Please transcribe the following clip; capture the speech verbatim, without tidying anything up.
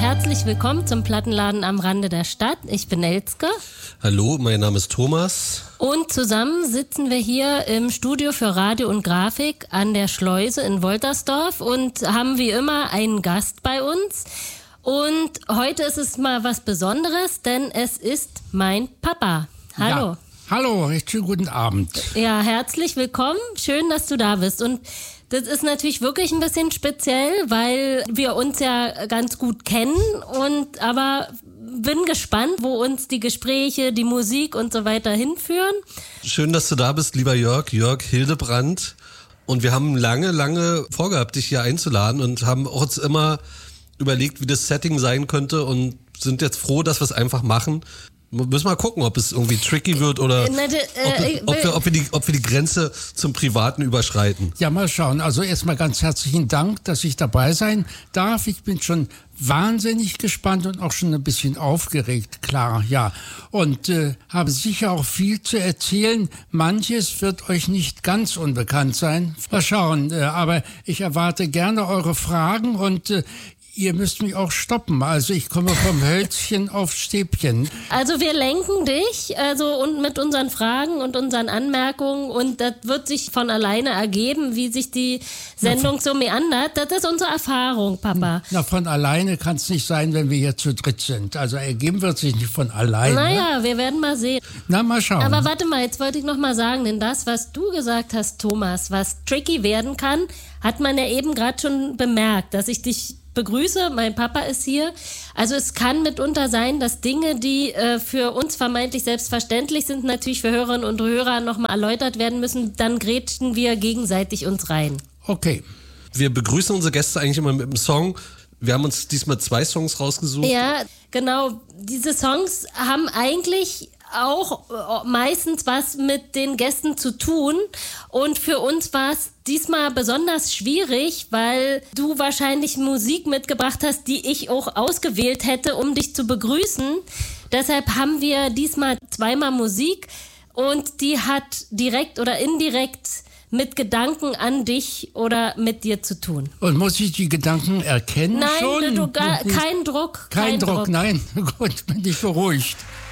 herzlich willkommen zum Plattenladen am Rande der Stadt. Ich bin Elske. Hallo, mein Name ist Thomas. Und zusammen sitzen wir hier im Studio für Radio und Grafik an der Schleuse in Woltersdorf und haben wie immer einen Gast bei uns. Und heute ist es mal was Besonderes, denn es ist mein Papa. Hallo. Ja. Hallo, recht schönen guten Abend. Ja, herzlich willkommen. Schön, dass du da bist. Und das ist natürlich wirklich ein bisschen speziell, weil wir uns ja ganz gut kennen. Und aber bin gespannt, wo uns die Gespräche, die Musik und so weiter hinführen. Schön, dass du da bist, lieber Jörg, Jörg Hildebrandt. Und wir haben lange, lange vorgehabt, dich hier einzuladen und haben uns immer überlegt, wie das Setting sein könnte und sind jetzt froh, dass wir es einfach machen. Wir müssen mal gucken, ob es irgendwie tricky wird oder Na, de, äh, ob, ob, wir, ob, wir die, ob wir die Grenze zum Privaten überschreiten. Ja, mal schauen. Also erstmal ganz herzlichen Dank, dass ich dabei sein darf. Ich bin schon wahnsinnig gespannt und auch schon ein bisschen aufgeregt, klar, ja. Und äh, habe sicher auch viel zu erzählen. Manches wird euch nicht ganz unbekannt sein. Mal schauen, äh, aber ich erwarte gerne eure Fragen und äh, ihr müsst mich auch stoppen. Also ich komme vom Hölzchen auf Stäbchen. Also wir lenken dich, also und mit unseren Fragen und unseren Anmerkungen und das wird sich von alleine ergeben, wie sich die Sendung so meandert. Das ist unsere Erfahrung, Papa. Na, von alleine kann es nicht sein, wenn wir hier zu dritt sind. Also ergeben wird sich nicht von alleine. Naja, wir werden mal sehen. Na, mal schauen. Aber warte mal, jetzt wollte ich noch mal sagen, denn das, was du gesagt hast, Thomas, was tricky werden kann, hat man ja eben gerade schon bemerkt, dass ich dich begrüße, mein Papa ist hier. Also es kann mitunter sein, dass Dinge, die äh, für uns vermeintlich selbstverständlich sind, natürlich für Hörerinnen und Hörer nochmal erläutert werden müssen. Dann grätschen wir gegenseitig uns rein. Okay. Wir begrüßen unsere Gäste eigentlich immer mit einem Song. Wir haben uns diesmal zwei Songs rausgesucht. Ja, genau. Diese Songs haben eigentlich auch meistens was mit den Gästen zu tun und für uns war es diesmal besonders schwierig, weil du wahrscheinlich Musik mitgebracht hast, die ich auch ausgewählt hätte, um dich zu begrüßen. Deshalb haben wir diesmal zweimal Musik und die hat direkt oder indirekt mit Gedanken an dich oder mit dir zu tun. Und muss ich die Gedanken erkennen nein, schon? Nein, du gar, kein Druck. Kein, kein Druck, Druck, nein. Gut, bin ich beruhigt.